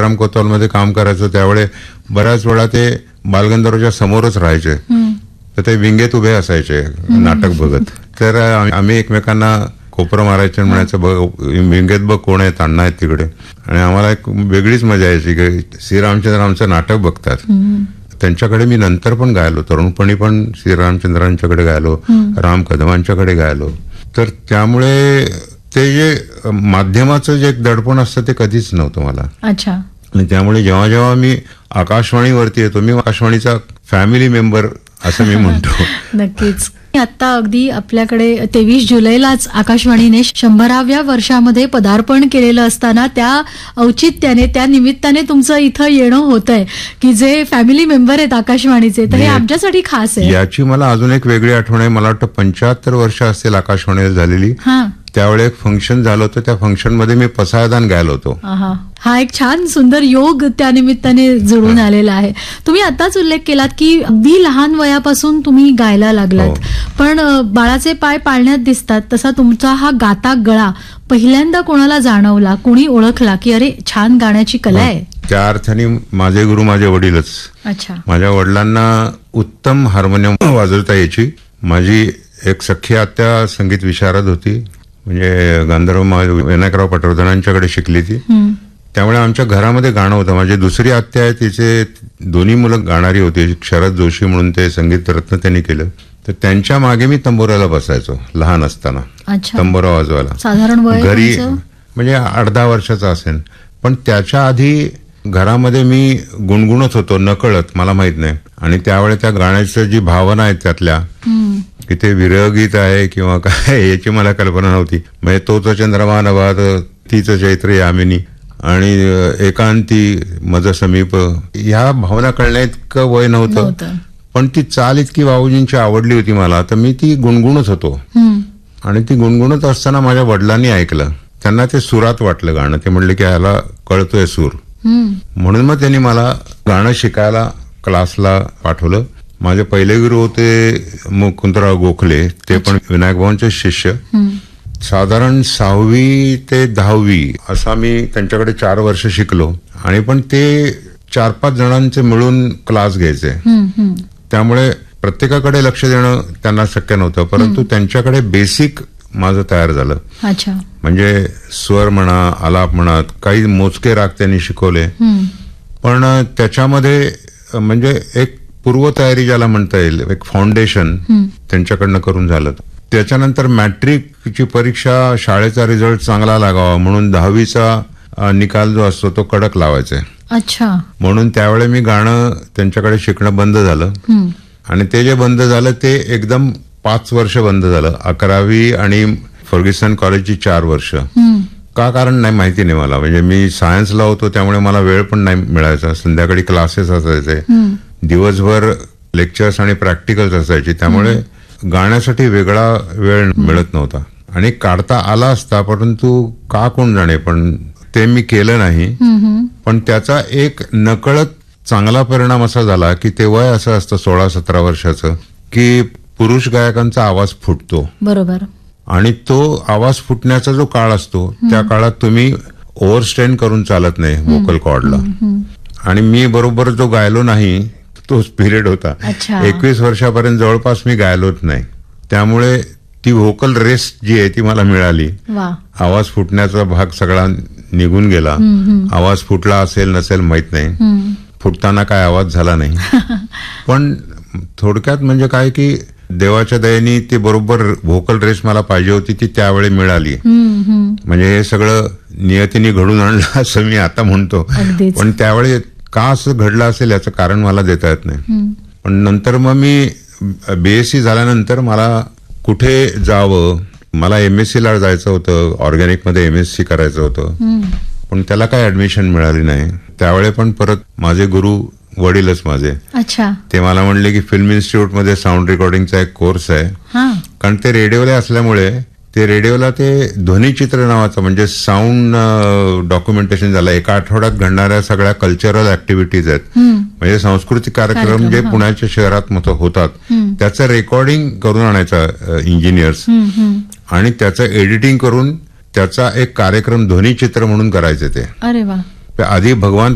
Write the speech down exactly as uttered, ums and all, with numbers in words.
सीताराम कोतवालमध्ये काम करायचो त्यावेळे बऱ्याच वेळा ते बालगंधर्वच्या समोरच राहायचे. तर ते विंगेत उभे असायचे नाटक बघत. तर आम्ही एकमेकांना कोपरं मारायचं आणि म्हणायचं बघ विंगेत बघ कोण आहेत, अण्णा आहेत तिकडे. आणि आम्हाला एक वेगळीच मजा यायची की श्रीरामचंद्र आमचं नाटक बघतात. त्यांच्याकडे मी नंतर पण गायलो, तरुणपणी पण श्रीरामचंद्रांच्याकडे गायलो, राम कदमांच्याकडे गायलो. तर त्यामुळे ते जे माध्यमाचं जे एक दडपण असतं ते कधीच नव्हतं मला. अच्छा. आणि त्यामुळे जेव्हा जेव्हा मी आकाशवाणीवरती येतो, मी आकाशवाणीचा फॅमिली मेंबर असं मी म्हणतो. नक्कीच. आता अगदी आपल्याकडे तेवीस जुलैलाच आकाशवाणीने शंभराव्या वर्षामध्ये पदार्पण केलेलं असताना त्या औचित्याने त्या निमित्ताने तुमचं इथं येणं होत आहे की जे फॅमिली मेंबर आहेत आकाशवाणीचे, तर हे आमच्यासाठी खास आहे. याची मला अजून एक वेगळी आठवण आहे. मला वाटतं पंच्याहत्तर वर्ष असतील आकाशवाणीला झालेली. त्यावेळी एक फंक्शन झालं होतं, त्या फंक्शनमध्ये मी पसायदान गायलो होतो. हा एक छान सुंदर योग त्या निमित्ताने जुळून आलेला आहे. तुम्ही आताच उल्लेख केलात की अगदी लहान वयापासून तुम्ही गायला लागलात, पण बाळाचे पाय पाळण्यात दिसतात तसा तुमचा हा गाता गळा पहिल्यांदा कोणाला जाणवला, कोणी ओळखला की अरे छान गाण्याची कला आहे? त्या अर्थाने माझे गुरु माझे वडीलच. अच्छा. माझ्या वडिलांना उत्तम हार्मोनियम वाजवता यायची. माझी एक सख्खी आत्या संगीत विशारद होती, म्हणजे गांधर्व विनायकराव पटवर्धनांच्याकडे शिकली ती. त्यामुळे आमच्या घरामध्ये गाणं होतं. माझी दुसरी आत्या आहे, तिचे दोन्ही मुलं गाणारी होती. शरद जोशी म्हणून ते संगीत रत्न त्यांनी केलं. तर त्यांच्या मागे मी तंबोऱ्याला बसायचो लहान असताना, तंबोरा वाजवायला. साधारण वय घरी म्हणजे आठ दहा वर्षाचा असेल. पण त्याच्या आधी घरामध्ये मी गुणगुणत होतो नकळत, मला माहित नाही. आणि त्यावेळी त्या गाण्याचं जी भावना आहे त्यातल्या, की ते विरहगीत आहे किंवा काय याची मला कल्पना नव्हती. म्हणजे तोच चंद्रमा नभात तीच चैत्र यामिनी आणि एकांती मज समीप, ह्या भावना कळण्या इतकं वय नव्हतं. पण ती चाल इतकी बाबूजींची आवडली होती मला, तर मी ती गुणगुणत होतो. आणि ती गुणगुणत असताना माझ्या वडिलांनी ऐकलं. त्यांना ते सुरात वाटलं गाणं. ते म्हणले की ह्याला कळतोय सूर. म्हणून मग त्यांनी मला गाणं शिकायला क्लासला पाठवलं. माझे पहिले गुरु होते मुकुंदराव गोखले, ते पण विनायक भाऊंचे शिष्य. साधारण सहावी ते दहावी असा मी त्यांच्याकडे चार वर्ष शिकलो. आणि पण ते चार पाच जणांचे मिळून क्लास घ्यायचे, त्यामुळे प्रत्येकाकडे लक्ष देणं त्यांना शक्य नव्हतं. परंतु त्यांच्याकडे बेसिक माझं तयार झालं. अच्छा. म्हणजे स्वर म्हणा, आलाप म्हणा, काही मोजके राग त्यांनी शिकवले. पण त्याच्यामध्ये म्हणजे एक पूर्वतयारी ज्याला म्हणता येईल, एक फाउंडेशन त्यांच्याकडनं करून झालं. त्याच्यानंतर मॅट्रिकची परीक्षा, शाळेचा रिझल्ट चांगला लागावा म्हणून दहावीचा निकाल जो असतो तो कडक लावायचा. अच्छा. म्हणून त्यावेळी मी गाणं त्यांच्याकडे शिकणं बंद झालं. आणि ते जे बंद झालं ते एकदम पाच वर्ष बंद झालं. अकरावी आणि फर्ग्युसन कॉलेजची चार वर्ष. का कारण नाही माहिती नाही मला. म्हणजे मी सायन्सला होतो त्यामुळे मला वेळ पण नाही मिळायचा. संध्याकाळी क्लासेस असायचे, दिवसभर लेक्चर्स आणि प्रॅक्टिकल्स असायची. त्यामुळे गाण्यासाठी वेगळा वेळ मिळत नव्हता. आणि काढता आला असता, परंतु का कोण जाणे, पण ते मी केलं नाही. पण त्याचा एक नकळत चांगला परिणाम असा झाला की ते वय असं असतं सोळा सतरा वर्षाचं की पुरुष गायकांचा आवाज फुटतो. बरोबर. आणि तो आवाज फुटण्याचा जो काळ असतो त्या काळात तुम्ही ओव्हरस्ट्रेन करून चालत नाही व्होकल कॉर्डला. आणि मी बरोबर जो गायलो नाही तोच पिरियड होता. एकवीस वर्षापर्यंत जवळपास मी गायलोच नाही. त्यामुळे ती व्होकल रेस्ट जी आहे ती मला मिळाली. आवाज फुटण्याचा भाग सगळा निघून गेला. आवाज फुटला असेल नसेल माहित नाही, फुटताना काय आवाज झाला नाही. पण थोडक्यात म्हणजे काय की देवाच्या दयेने ती बरोबर व्होकल रेस्ट मला पाहिजे होती ती त्यावेळी मिळाली. म्हणजे हे सगळं नियतीने घडून आणलं असं मी आता म्हणतो. पण त्यावेळी का असं घडलं असेल याचं कारण मला देता येत नाही. पण नंतर मग मी बीएससी झाल्यानंतर मला कुठे जावं, मला एमएससी ला जायचं होतं, ऑर्गॅनिक मध्ये एमएससी करायचं होतं. पण त्याला काय ऍडमिशन मिळाली नाही. त्यावेळी पण परत माझे गुरु वडीलच माझे. अच्छा. ते मला म्हणले की फिल्म इन्स्टिट्यूट मध्ये साऊंड रेकॉर्डिंगचा एक कोर्स आहे. कारण ते रेडिओला असल्यामुळे ते रेडिओला ते ध्वनिचित्र नावाचं म्हणजे साऊंड डॉक्युमेंटेशन झालं. एका आठवड्यात घडणाऱ्या सगळ्या कल्चरल ऍक्टिव्हिटीज आहेत, म्हणजे सांस्कृतिक कार्यक्रम जे पुण्याच्या शहरात होतात त्याचं रेकॉर्डिंग करून आणायचं इंजिनियर्स, आणि त्याचं एडिटिंग करून त्याचा एक कार्यक्रम ध्वनिचित्र म्हणून करायचे ते. अरे वा. आधी भगवान